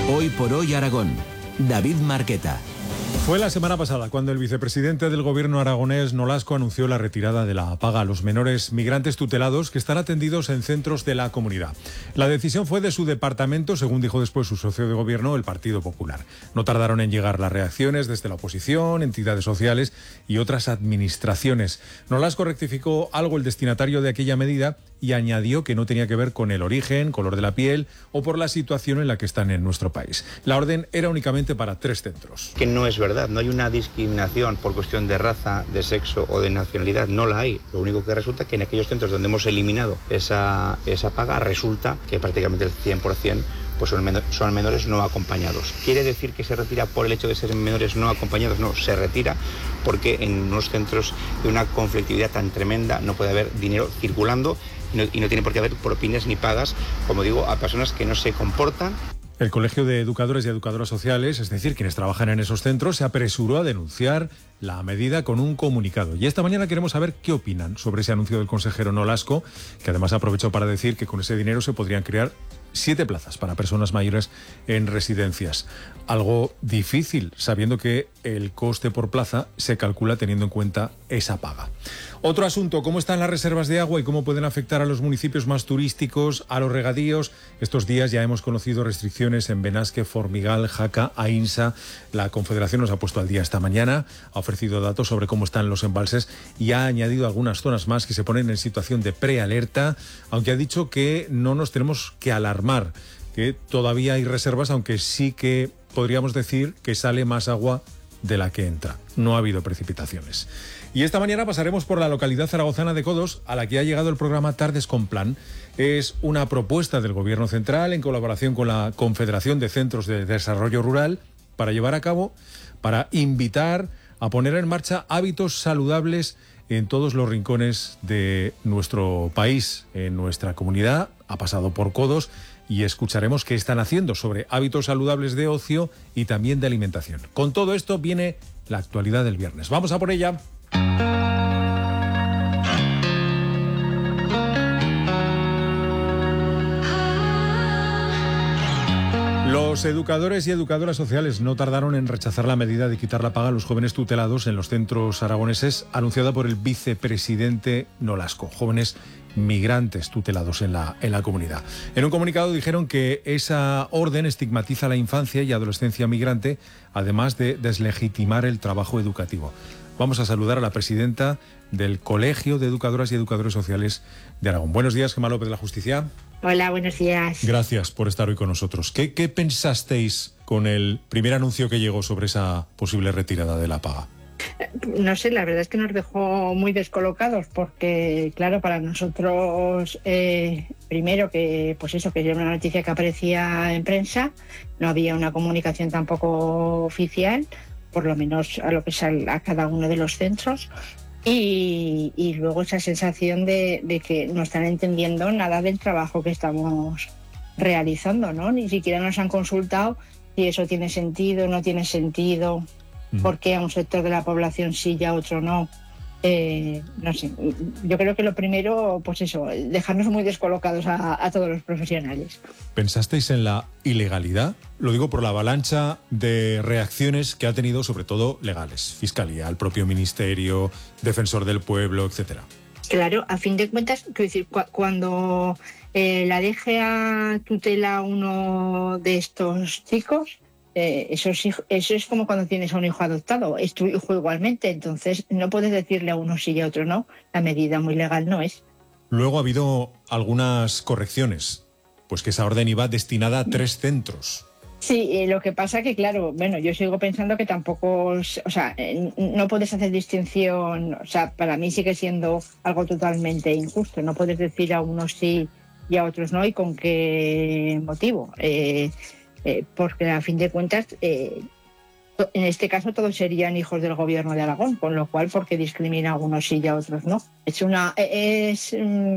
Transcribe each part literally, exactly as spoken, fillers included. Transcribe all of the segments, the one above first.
Hoy por hoy Aragón. David Marqueta. Fue la semana pasada cuando el vicepresidente del gobierno aragonés, Nolasco, anunció la retirada de la paga a los menores migrantes tutelados que están atendidos en centros de la comunidad. La decisión fue de su departamento, según dijo después su socio de gobierno, el Partido Popular. No tardaron en llegar las reacciones desde la oposición, entidades sociales y otras administraciones. Nolasco rectificó algo el destinatario de aquella medida y añadió que no tenía que ver con el origen, color de la piel o por la situación en la que están en nuestro país. La orden era únicamente para tres centros. Que no es verdad, no hay una discriminación por cuestión de raza, de sexo o de nacionalidad, no la hay. Lo único que resulta que en aquellos centros donde hemos eliminado esa, esa paga, resulta que prácticamente el cien por ciento pues son, menor, son menores no acompañados. ¿Quiere decir que se retira por el hecho de ser menores no acompañados? No, se retira porque en unos centros de una conflictividad tan tremenda no puede haber dinero circulando y no, y no tiene por qué haber propinas ni pagas, como digo, a personas que no se comportan. El Colegio de Educadores y Educadoras Sociales, es decir, quienes trabajan en esos centros, se apresuró a denunciar la medida con un comunicado. Y esta mañana queremos saber qué opinan sobre ese anuncio del consejero Nolasco, que además aprovechó para decir que con ese dinero se podrían crear siete plazas para personas mayores en residencias. Algo difícil, sabiendo que el coste por plaza se calcula teniendo en cuenta esa paga. Otro asunto, ¿cómo están las reservas de agua y cómo pueden afectar a los municipios más turísticos, a los regadíos? Estos días ya hemos conocido restricciones en Benasque, Formigal, Jaca, Ainsa. La Confederación nos ha puesto al día esta mañana, ha ofrecido datos sobre cómo están los embalses y ha añadido algunas zonas más que se ponen en situación de prealerta, aunque ha dicho que no nos tenemos que alarmar, que todavía hay reservas, aunque sí que podríamos decir que sale más agua de la que entra. No ha habido precipitaciones. Y esta mañana pasaremos por la localidad zaragozana de Codos, a la que ha llegado el programa Tardes con Plan. Es una propuesta del Gobierno Central en colaboración con la Confederación de Centros de Desarrollo Rural para llevar a cabo, para invitar a poner en marcha hábitos saludables en todos los rincones de nuestro país, en nuestra comunidad. Ha pasado por Codos y escucharemos qué están haciendo sobre hábitos saludables de ocio y también de alimentación. Con todo esto viene la actualidad del viernes. Vamos a por ella. Los educadores y educadoras sociales no tardaron en rechazar la medida de quitar la paga a los jóvenes tutelados en los centros aragoneses, anunciada por el vicepresidente Nolasco, jóvenes migrantes tutelados en la, en la comunidad. En un comunicado dijeron que esa orden estigmatiza la infancia y adolescencia migrante, además de deslegitimar el trabajo educativo. Vamos a saludar a la presidenta del Colegio de Educadoras y Educadores Sociales de Aragón. Buenos días, Gemma López de la Justicia. Hola, buenos días. Gracias por estar hoy con nosotros. ¿Qué, qué pensasteis con el primer anuncio que llegó sobre esa posible retirada de la paga? No sé, la verdad es que nos dejó muy descolocados porque, claro, para nosotros, eh, primero que, pues eso, que era una noticia que aparecía en prensa, no había una comunicación tampoco oficial, por lo menos a lo que es a, a cada uno de los centros. Y, y luego esa sensación de, de que no están entendiendo nada del trabajo que estamos realizando, ¿no? Ni siquiera nos han consultado si eso tiene sentido, no tiene sentido, mm. por qué a un sector de la población sí y a otro no. Eh, no sé, yo creo que lo primero, pues eso, dejarnos muy descolocados a, a todos los profesionales. ¿Pensasteis en la ilegalidad? Lo digo por la avalancha de reacciones que ha tenido, sobre todo legales, Fiscalía, el propio Ministerio, Defensor del Pueblo, etcétera. Claro, a fin de cuentas, quiero decir, cu- cuando eh, la D G A tutela a uno de estos chicos, Eh, eso, es, eso es como cuando tienes a un hijo adoptado, es tu hijo igualmente, entonces no puedes decirle a uno sí y a otro no, la medida muy legal no es. Luego ha habido algunas correcciones, pues que esa orden iba destinada a tres centros. Sí, eh, lo que pasa que claro, bueno, yo sigo pensando que tampoco, o sea, eh, no puedes hacer distinción, o sea, para mí sigue siendo algo totalmente injusto, no puedes decir a unos sí y a otros no, y con qué motivo. Eh, Eh, porque a fin de cuentas, eh, en este caso todos serían hijos del gobierno de Aragón, con lo cual, ¿por qué discrimina a unos sí y a otros no? Es una, es,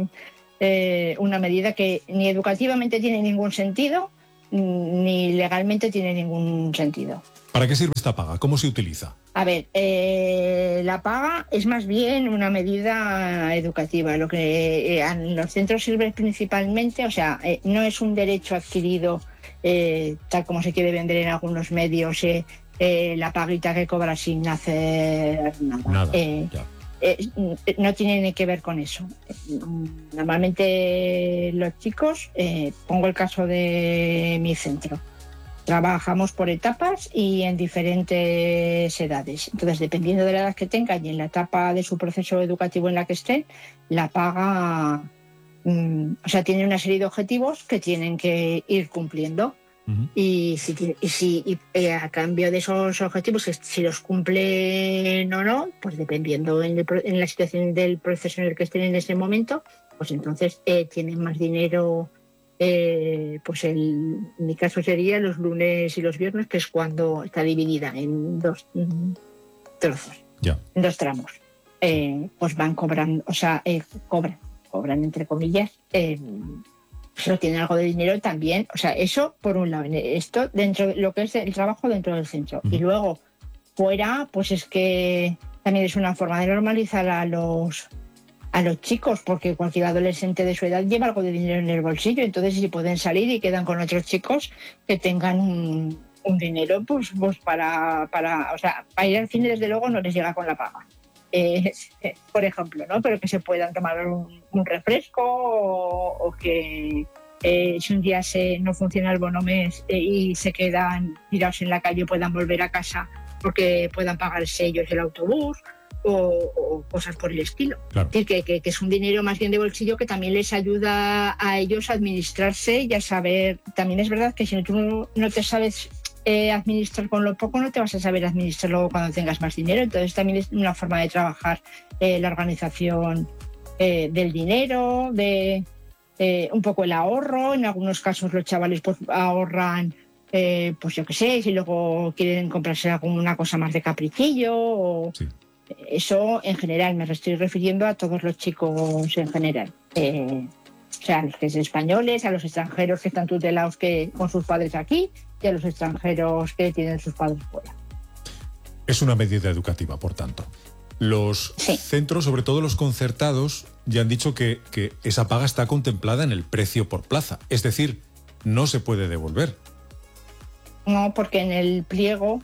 eh, una medida que ni educativamente tiene ningún sentido, ni legalmente tiene ningún sentido. ¿Para qué sirve esta paga? ¿Cómo se utiliza? A ver, eh, la paga es más bien una medida educativa. Lo que eh, a los centros sirve principalmente, o sea, eh, no es un derecho adquirido eh, tal como se quiere vender en algunos medios, eh, eh, la paguita que cobra sin hacer nada. Nada, Eh, ya. eh, no tiene ni que ver con eso. Normalmente los chicos, eh, pongo el caso de mi centro, trabajamos por etapas y en diferentes edades. Entonces, dependiendo de la edad que tengan y en la etapa de su proceso educativo en la que estén, la paga, mm, o sea, tiene una serie de objetivos que tienen que ir cumpliendo. Uh-huh. Y si, y si y, eh, a cambio de esos objetivos, si los cumplen o no, pues dependiendo en, el, en la situación del proceso en el que estén en ese momento, pues entonces eh, tienen más dinero. Eh, pues el, en mi caso sería los lunes y los viernes, que es cuando está dividida en dos mm, trozos, Ya. en dos tramos. Eh, pues van cobrando, o sea, eh, cobran, cobran entre comillas. Eh, Pero tienen algo de dinero también, o sea, eso por un lado, esto dentro de lo que es el trabajo dentro del centro. Uh-huh. Y luego fuera, pues es que también es una forma de normalizar a los a los chicos, porque cualquier adolescente de su edad lleva algo de dinero en el bolsillo, entonces si pueden salir y quedan con otros chicos que tengan un, un dinero, pues, pues para, para, o sea, para ir al cine desde luego no les llega con la paga. Eh, por ejemplo, ¿no? Pero que se puedan tomar un, un refresco o, o que eh, si un día se, no funciona el bono mes eh, y se quedan tirados en la calle, puedan volver a casa porque puedan pagarse ellos el autobús o, o cosas por el estilo. Claro. Es decir, que, que, que es un dinero más bien de bolsillo que también les ayuda a ellos a administrarse y a saber. También es verdad que si tú no, no te sabes Eh, administrar con lo poco, no te vas a saber administrar luego cuando tengas más dinero. Entonces también es una forma de trabajar eh, la organización eh, del dinero, de eh, un poco el ahorro. En algunos casos los chavales pues ahorran, eh, pues yo qué sé, si luego quieren comprarse alguna cosa más de caprichillo o sí. Eso en general, me estoy refiriendo a todos los chicos en general. Eh, O sea, a los que son españoles, a los extranjeros que están tutelados que, con sus padres aquí y a los extranjeros que tienen sus padres fuera. Es una medida educativa, por tanto. Los sí. centros, sobre todo los concertados, ya han dicho que, que esa paga está contemplada en el precio por plaza. Es decir, no se puede devolver. No, porque en el pliego,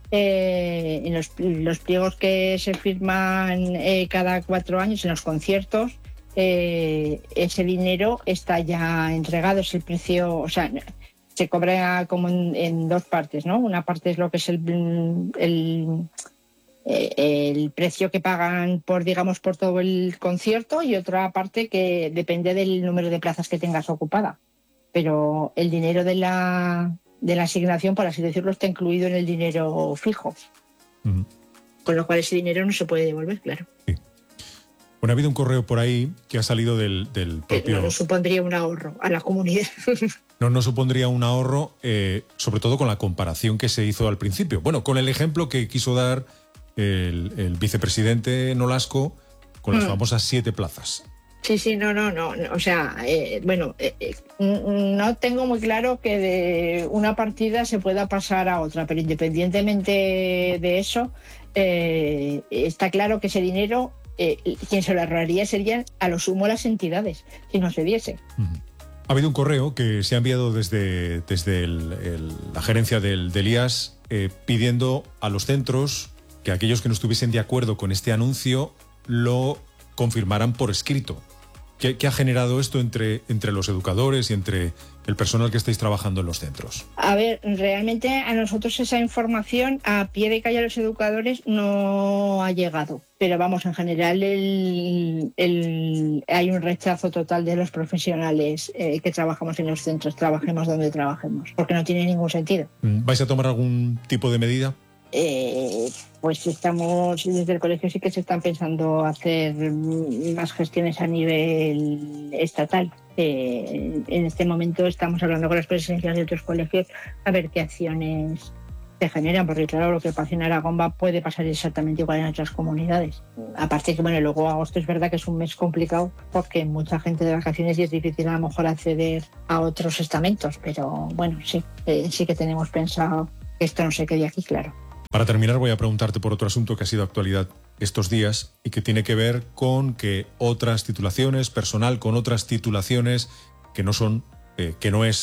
eh, en los, los pliegos que se firman eh, cada cuatro años en los conciertos, Eh, ese dinero está ya entregado, es el precio, o sea, se cobra como en, en dos partes, ¿no? Una parte es lo que es el, el, el precio que pagan por, digamos, por todo el concierto, y otra parte que depende del número de plazas que tengas ocupada. Pero el dinero de la, de la asignación, por así decirlo, está incluido en el dinero fijo. Uh-huh. Con lo cual ese dinero no se puede devolver, claro. Sí. Bueno, ha habido un correo por ahí que ha salido del, del propio... No, no supondría un ahorro a la comunidad. No, no supondría un ahorro, eh, sobre todo con la comparación que se hizo al principio. Bueno, con el ejemplo que quiso dar el, el vicepresidente Nolasco con las mm. famosas siete plazas. Sí, sí, no, no, no. O sea, eh, bueno, eh, eh, no tengo muy claro que de una partida se pueda pasar a otra, pero independientemente de eso, eh, está claro que ese dinero... Eh, quien se lo ahorraría serían a lo sumo las entidades, si no se diese. Uh-huh. Ha habido un correo que se ha enviado desde, desde el, el, la gerencia del, del I A S eh, pidiendo a los centros que aquellos que no estuviesen de acuerdo con este anuncio lo confirmaran por escrito. ¿Qué, qué ha generado esto entre, entre los educadores y entre el personal que estáis trabajando en los centros? A ver, realmente a nosotros esa información a pie de calle a los educadores no ha llegado. Pero vamos, en general el, el, hay un rechazo total de los profesionales eh, que trabajamos en los centros, trabajemos donde trabajemos, porque no tiene ningún sentido. ¿Vais a tomar algún tipo de medida? Eh, pues estamos, desde el colegio sí que se están pensando hacer más gestiones a nivel estatal. Eh, en este momento estamos hablando con las presidencias de otros colegios a ver qué acciones se generan, porque claro, lo que pasa en Aragón va, puede pasar exactamente igual en otras comunidades. Aparte que, bueno, luego agosto es verdad que es un mes complicado porque mucha gente de vacaciones y es difícil a lo mejor acceder a otros estamentos, pero bueno, sí, eh, sí que tenemos pensado que esto no se quede aquí, claro. Para terminar, voy a preguntarte por otro asunto que ha sido actualidad estos días y que tiene que ver con que otras titulaciones, personal con otras titulaciones que no son, eh, que no es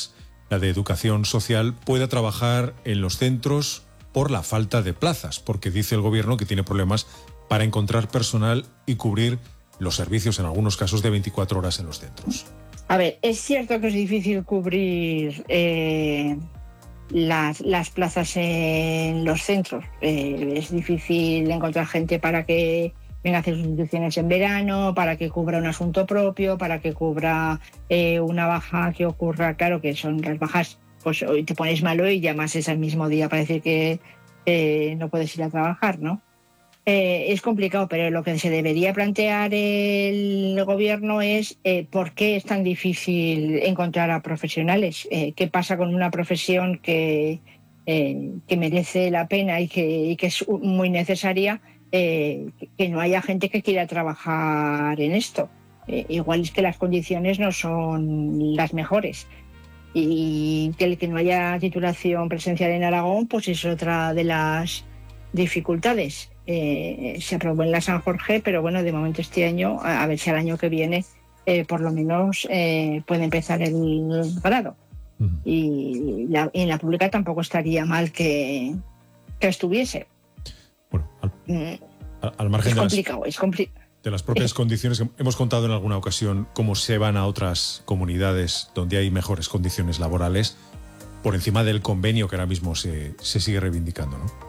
la de educación social, pueda trabajar en los centros por la falta de plazas, porque dice el gobierno que tiene problemas para encontrar personal y cubrir los servicios, en algunos casos, de veinticuatro horas en los centros. A ver, es cierto que es difícil cubrir eh, las, las plazas en los centros. Eh, es difícil encontrar gente para que venga a hacer sustituciones en verano, para que cubra un asunto propio, para que cubra eh, una baja que ocurra. Claro que son las bajas, pues hoy te pones malo y llamas ese mismo día para decir que eh, no puedes ir a trabajar, ¿no? Eh, es complicado, pero lo que se debería plantear el gobierno es eh, por qué es tan difícil encontrar a profesionales. Eh, ¿Qué pasa con una profesión que, eh, que merece la pena y que, y que es muy necesaria? Eh, que no haya gente que quiera trabajar en esto. Eh, igual es que las condiciones no son las mejores. Y que el que no haya titulación presencial en Aragón, pues es otra de las dificultades. Eh, se aprobó en la San Jorge, pero bueno, de momento este año, a, a ver si al año que viene eh, por lo menos eh, puede empezar el grado. Uh-huh. Y, la, y en la pública tampoco estaría mal que, que estuviese. Bueno, al, mm, al margen es de complicado, las, es complicado. de las propias eh. condiciones, hemos contado en alguna ocasión cómo se van a otras comunidades donde hay mejores condiciones laborales por encima del convenio que ahora mismo se, se sigue reivindicando, ¿no?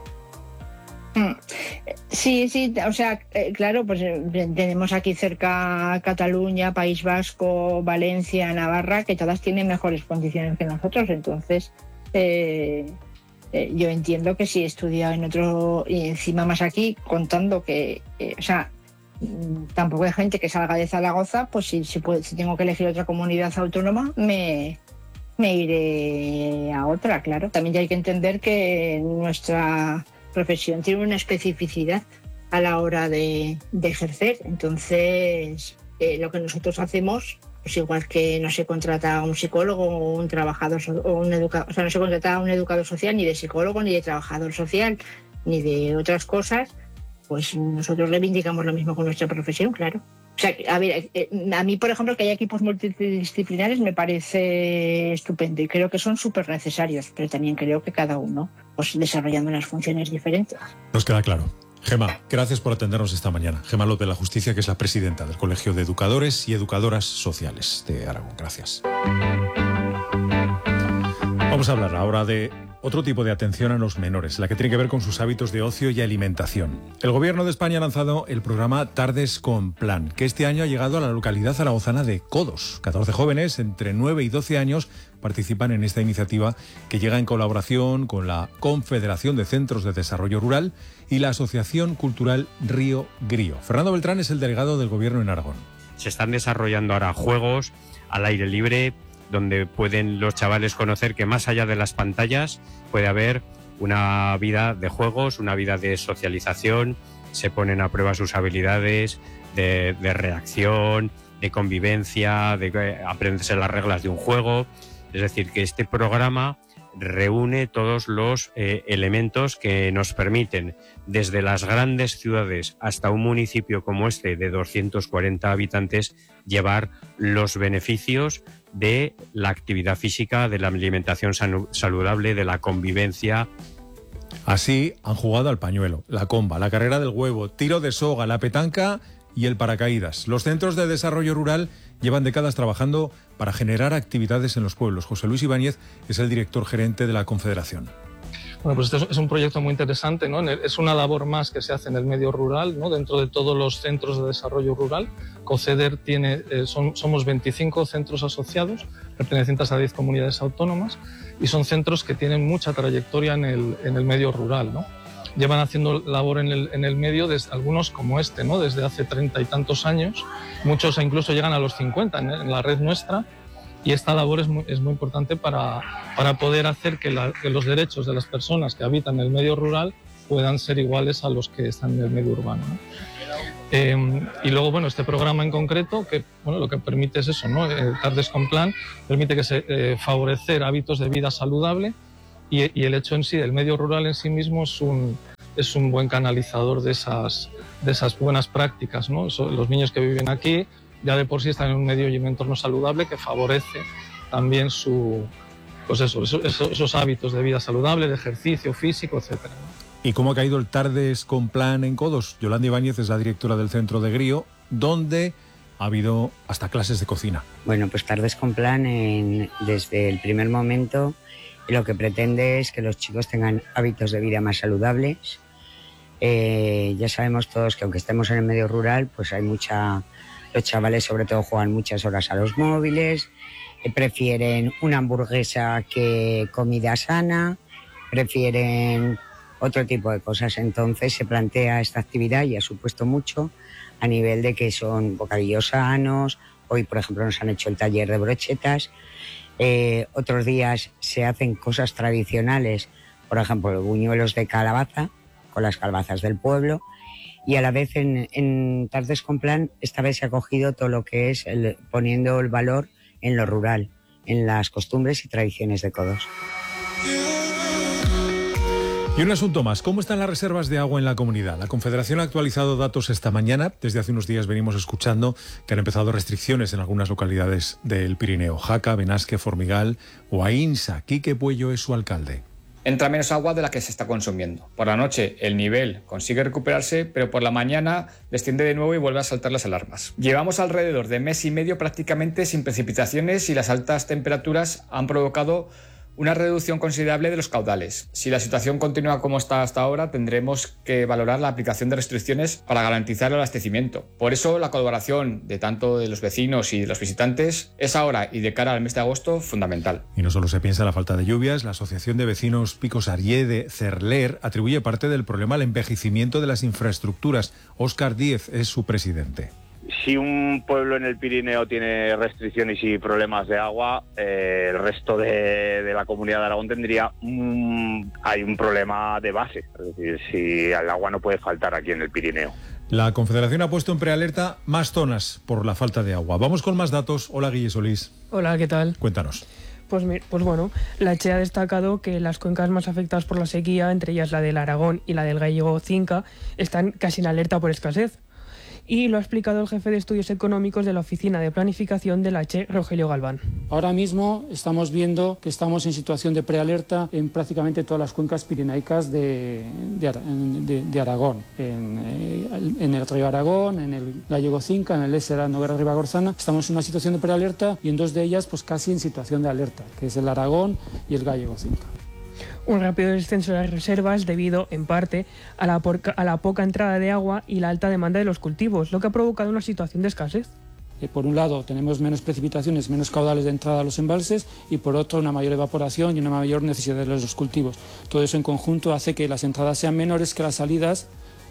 Sí, sí, o sea, eh, claro, pues eh, tenemos aquí cerca Cataluña, País Vasco, Valencia, Navarra, que todas tienen mejores condiciones que nosotros. Entonces, eh, eh, yo entiendo que si he estudiado en otro, y encima más aquí, contando que, eh, o sea, tampoco hay gente que salga de Zaragoza, pues si, si, puedo, si tengo que elegir otra comunidad autónoma, me, me iré a otra, claro. También hay que entender que nuestra profesión tiene una especificidad a la hora de, de ejercer. Entonces, eh, lo que nosotros hacemos, pues igual que no se contrata a un psicólogo o un trabajador o un educador, o sea, no se contrata a un educador social, ni de psicólogo, ni de trabajador social, ni de otras cosas, pues nosotros reivindicamos lo mismo con nuestra profesión, claro. O sea, a ver, a mí, por ejemplo, que haya equipos multidisciplinares me parece estupendo y creo que son súper necesarios, pero también creo que cada uno pues desarrollando unas funciones diferentes. Nos queda claro. Gemma, gracias por atendernos esta mañana. Gemma López de la Justicia, que es la presidenta del Colegio de Educadores y Educadoras Sociales de Aragón. Gracias. Vamos a hablar ahora de otro tipo de atención a los menores, la que tiene que ver con sus hábitos de ocio y alimentación. El Gobierno de España ha lanzado el programa Tardes con Plan, que este año ha llegado a la localidad zaragozana de Codos. catorce jóvenes entre nueve y doce años participan en esta iniciativa que llega en colaboración con la Confederación de Centros de Desarrollo Rural y la Asociación Cultural Río Grío. Fernando Beltrán es el delegado del Gobierno en Aragón. Se están desarrollando ahora juegos al aire libre, donde pueden los chavales conocer que más allá de las pantallas puede haber una vida de juegos, una vida de socialización, se ponen a prueba sus habilidades de, de reacción, de convivencia, de aprenderse las reglas de un juego. Es decir, que este programa reúne todos los eh, elementos que nos permiten, desde las grandes ciudades hasta un municipio como este de doscientos cuarenta habitantes, llevar los beneficios de la actividad física, de la alimentación saludable, de la convivencia. Así han jugado al pañuelo, la comba, la carrera del huevo, tiro de soga, la petanca y el paracaídas. Los centros de desarrollo rural llevan décadas trabajando para generar actividades en los pueblos. José Luis Ibáñez es el director gerente de la Confederación. Bueno, pues este es un proyecto muy interesante, ¿no? Es una labor más que se hace en el medio rural, ¿no? Dentro de todos los centros de desarrollo rural. COCEDER tiene, eh, son, somos veinticinco centros asociados, pertenecientes a diez comunidades autónomas, y son centros que tienen mucha trayectoria en el, en el medio rural, ¿no? Llevan haciendo labor en el, en el medio, desde, algunos como este, ¿no? Desde hace treinta y tantos años, muchos incluso llegan a los cincuenta en, en la red nuestra. Y esta labor es muy, es muy importante para, para poder hacer que, la, que los derechos de las personas que habitan en el medio rural puedan ser iguales a los que están en el medio urbano, ¿no? Eh, y luego, bueno, este programa en concreto, que bueno, lo que permite es eso, ¿no? Eh, Tardes con Plan, permite que se, eh, favorecer hábitos de vida saludable y, y el hecho en sí, el medio rural en sí mismo es un, es un buen canalizador de esas, de esas buenas prácticas, ¿no? Eso, los niños que viven aquí ya de por sí están en un medio y un entorno saludable que favorece también su, pues eso, eso, eso, esos hábitos de vida saludable, de ejercicio físico, etcétera. ¿Y cómo ha caído el Tardes con Plan en Codos? Yolanda Ibáñez es la directora del centro de Grío, donde ha habido hasta clases de cocina. Bueno, pues Tardes con Plan, en, desde el primer momento, lo que pretende es que los chicos tengan hábitos de vida más saludables. Eh, ya sabemos todos que aunque estemos en el medio rural, pues hay mucha... Los chavales sobre todo juegan muchas horas a los móviles, eh, prefieren una hamburguesa que comida sana, prefieren otro tipo de cosas. Entonces se plantea esta actividad y ha supuesto mucho a nivel de que son bocadillos sanos. Hoy, por ejemplo, nos han hecho el taller de brochetas. Eh, otros días se hacen cosas tradicionales, por ejemplo, buñuelos de calabaza, con las calabazas del pueblo. Y a la vez en, en Tardes con Plan, esta vez se ha cogido todo lo que es el, poniendo el valor en lo rural, en las costumbres y tradiciones de Codos. Y un asunto más, ¿cómo están las reservas de agua en la comunidad? La Confederación ha actualizado datos esta mañana. Desde hace unos días venimos escuchando que han empezado restricciones en algunas localidades del Pirineo. Jaca, Benasque, Formigal o Ainsa. Quique Puello es su alcalde. Entra menos agua de la que se está consumiendo. Por la noche el nivel consigue recuperarse, pero por la mañana desciende de nuevo y vuelve a saltar las alarmas. Llevamos alrededor de mes y medio prácticamente sin precipitaciones y las altas temperaturas han provocado una reducción considerable de los caudales. Si la situación continúa como está hasta ahora, tendremos que valorar la aplicación de restricciones para garantizar el abastecimiento. Por eso, la colaboración de tanto de los vecinos y de los visitantes es ahora y de cara al mes de agosto fundamental. Y no solo se piensa en la falta de lluvias, la Asociación de Vecinos Picos Arié de Cerler atribuye parte del problema al envejecimiento de las infraestructuras. Óscar Díez es su presidente. Si un pueblo en el Pirineo tiene restricciones y problemas de agua, eh, el resto de, de la comunidad de Aragón tendría un, hay un problema de base. Es decir, si el agua no puede faltar aquí en el Pirineo. La Confederación ha puesto en prealerta más zonas por la falta de agua. Vamos con más datos. Hola, Guille Solís. Hola, ¿qué tal? Cuéntanos. Pues, pues bueno, la Che ha destacado que las cuencas más afectadas por la sequía, entre ellas la del Aragón y la del Gallego-Cinca, están casi en alerta por escasez. Y lo ha explicado el jefe de Estudios Económicos de la Oficina de Planificación de la Che, Rogelio Galván. Ahora mismo estamos viendo que estamos en situación de prealerta en prácticamente todas las cuencas pirenaicas de, de, de, de Aragón. En, en el río Aragón, en el Gallego-Cinca, en el Ésera, Noguera, Ribagorzana. Estamos en una situación de prealerta y en dos de ellas pues casi en situación de alerta, que es el Aragón y el Gallego-Cinca. Un rápido descenso de las reservas debido, en parte, a la, porca, a la poca entrada de agua y la alta demanda de los cultivos, lo que ha provocado una situación de escasez. Eh, por un lado, tenemos menos precipitaciones, menos caudales de entrada a los embalses y, por otro, una mayor evaporación y una mayor necesidad de los cultivos. Todo eso en conjunto hace que las entradas sean menores que las salidas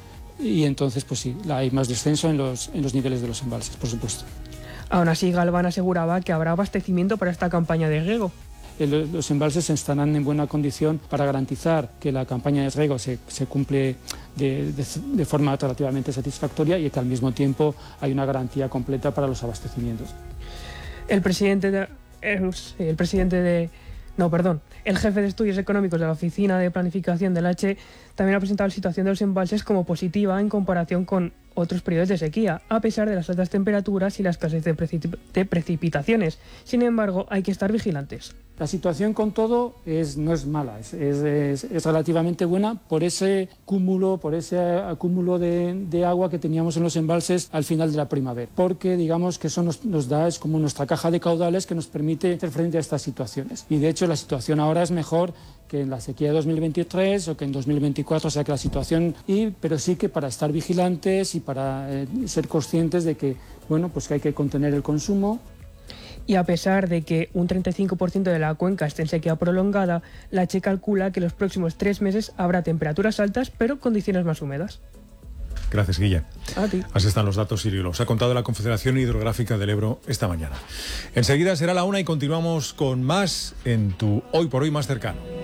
y entonces, pues sí, hay más descenso en los, en los niveles de los embalses, por supuesto. Aún así, Galván aseguraba que habrá abastecimiento para esta campaña de riego. Los embalses estarán en buena condición para garantizar que la campaña de riego se, se cumple de, de, de forma relativamente satisfactoria y que al mismo tiempo hay una garantía completa para los abastecimientos. El presidente de, el, el presidente de no, perdón, el jefe de Estudios Económicos de la Oficina de Planificación de la Che también ha presentado la situación de los embalses como positiva en comparación con otros periodos de sequía, a pesar de las altas temperaturas y la escasez de, precip- de precipitaciones. Sin embargo, hay que estar vigilantes. La situación con todo es, no es mala, es, es, es relativamente buena por ese cúmulo, por ese acúmulo de, de agua que teníamos en los embalses al final de la primavera. Porque digamos que eso nos, nos da, es como nuestra caja de caudales que nos permite hacer frente a estas situaciones. Y de hecho la situación ahora es mejor que en la sequía de dos mil veintitrés o que en dos mil veinticuatro, o sea que la situación, y, pero sí que para estar vigilantes y para eh, ser conscientes de que, bueno, pues que hay que contener el consumo. Y a pesar de que un treinta y cinco por ciento de la cuenca esté en sequía prolongada, la Che calcula que los próximos tres meses habrá temperaturas altas, pero condiciones más húmedas. Gracias, Guille. A ti. Así están los datos, Sirio. Los ha contado la Confederación Hidrográfica del Ebro esta mañana. Enseguida será la una y continuamos con más en tu Hoy por Hoy más cercano.